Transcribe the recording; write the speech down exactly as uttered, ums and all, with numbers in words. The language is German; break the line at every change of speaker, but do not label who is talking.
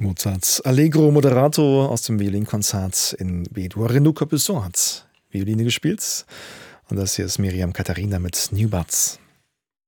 Mozarts Allegro Moderato aus dem Violinkonzert in B-Dur. Renaud Capuçon hat Violine gespielt. Und das hier ist Miriam Katharina mit New Buds.